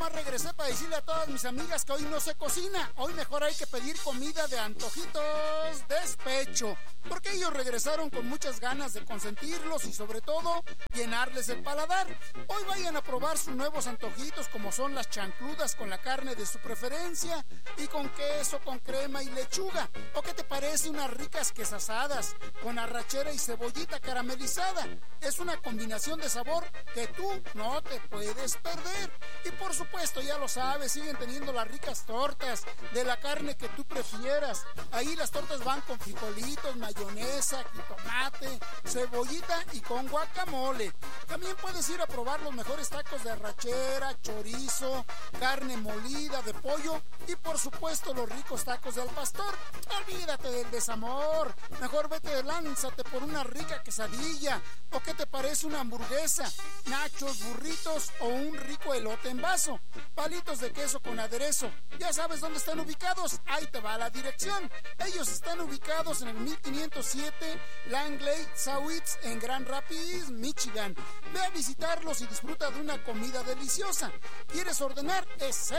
nomás regresé para decirle a todas mis amigas que hoy no se cocina. Hoy mejor hay que pedir comida de Antojitos Despecho, porque ellos regresaron con muchas ganas de consentirlos y sobre todo llenarles el paladar. Hoy vayan a probar sus nuevos antojitos, como son las chancludas con la carne de su preferencia y con queso, con crema y lechuga. ¿O qué te parece unas ricas quesasadas con arrachera y cebollita caramelizada? Es una combinación de sabor que tú no te puedes perder. Y por supuesto, ya lo sabes, siguen teniendo las ricas tortas de la carne que tú prefieras. Ahí las tortas van con frijolitos, mayonesa, jitomate, cebollita y con guacamole. También puedes ir a probar los mejores tacos de arrachera, chorizo, carne molida, de pollo y por supuesto los ricos tacos del pastor. Olvídate del desamor, mejor vete, lánzate por una rica quesadilla. ¿O qué te parece una hamburguesa, nachos, burritos o un rico elote en vaso? Palitos de queso con aderezo. ¿Ya sabes dónde están ubicados? Ahí te va la dirección. Ellos están ubicados en el 1507 Langley South en Grand Rapids, Michigan. Ve a visitarlos y disfruta de una comida deliciosa. ¿Quieres ordenar? Es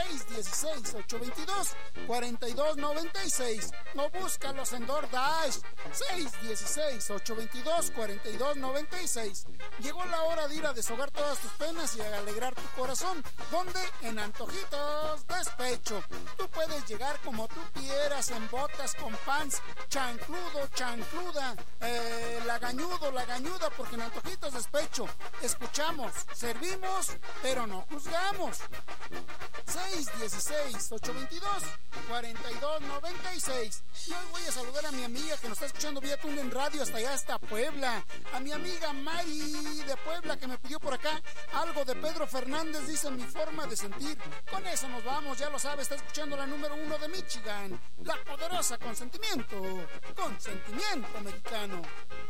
616-822-4296 o búscalos en DoorDash. 616-822-4296. Llegó la hora de ir a deshogar todas tus penas y a alegrar tu corazón. ¿Dónde? En Antojitos Despecho. Tú puedes llegar como tú quieras, en botas, con pants, chancludo, chancluda, lagañudo, lagañuda, porque en Antojitos Despecho escuchamos, servimos, pero no juzgamos. 616-822-4296. Y hoy voy a saludar a mi amiga que nos está escuchando vía TuneIn Radio hasta allá, hasta Puebla. A mi amiga Mari de Puebla, que me pidió por acá algo de Pedro Fernández, dice Mi Forma de Sentir. Con eso nos vamos, ya lo sabe, está escuchando la número 1 de Michigan, la poderosa Consentimiento, Consentimiento Mexicano.